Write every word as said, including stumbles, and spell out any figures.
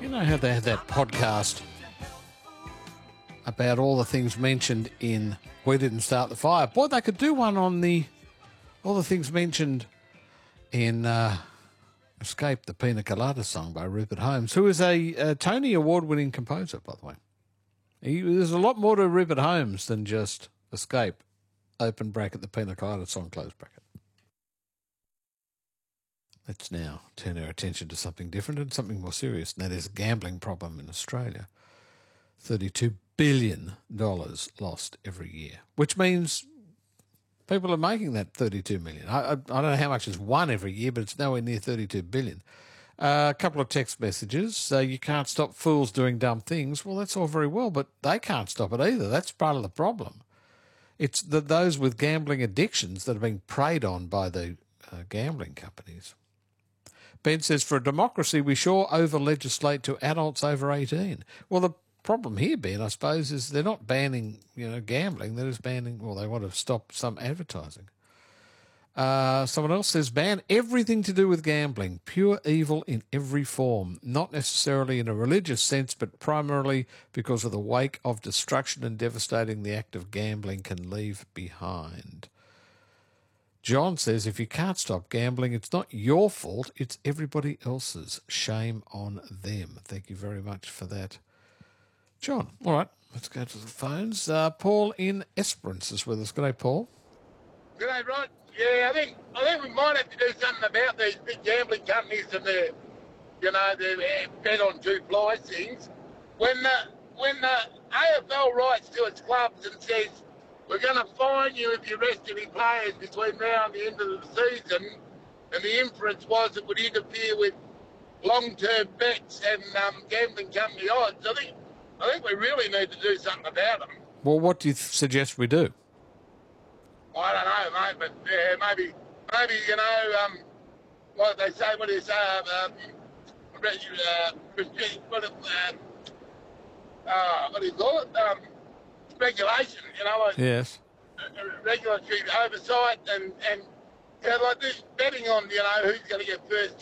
You know how they had that podcast about all the things mentioned in We Didn't Start the Fire? Boy, they could do one on the all the things mentioned in uh, Escape, the Pina Colada song by Rupert Holmes, who is a, a Tony Award-winning composer, by the way. He, there's a lot more to Rupert Holmes than just Escape, open bracket, the Pina Colada song, close bracket. Let's now turn our attention to something different and something more serious, and that is a gambling problem in Australia. thirty-two billion dollars lost every year, which means people are making that thirty-two million dollars. I, I, I don't know how much is won every year, but it's nowhere near thirty-two billion dollars. Uh, a couple of text messages. Uh, you can't stop fools doing dumb things. Well, that's all very well, but they can't stop it either. That's part of the problem. It's the, those with gambling addictions that are being preyed on by the uh, gambling companies. Ben says, for a democracy, we sure over-legislate to adults over eighteen. Well, the problem here, Ben, I suppose, is they're not banning, you know, gambling. They're just banning, well, they want to stop some advertising. Uh, someone else says, ban everything to do with gambling, pure evil in every form, not necessarily in a religious sense, but primarily because of the wake of destruction and devastating the act of gambling can leave behind. John says, if you can't stop gambling, it's not your fault, it's everybody else's. Shame on them. Thank you very much for that, John. All right, let's go to the phones. Uh, Paul in Esperance is with us. Good day, Paul. Good day, Rod. Yeah, I think I think we might have to do something about these big gambling companies and their, you know, their uh, bet on two fly things. When the when the A F L writes to its clubs and says, we're going to fine you if you rest any players between now and the end of the season, and the inference was it would interfere with long-term bets and um, gambling company odds, I think I think we really need to do something about them. Well, what do you th- suggest we do? I don't know, mate, but yeah, maybe, maybe you know, um, what they say, what is, uh, um, uh, what, uh, uh, what do you call it? Um, regulation, you know, like yes, regulatory oversight and, and you know, like this betting on, you know, who's going to get first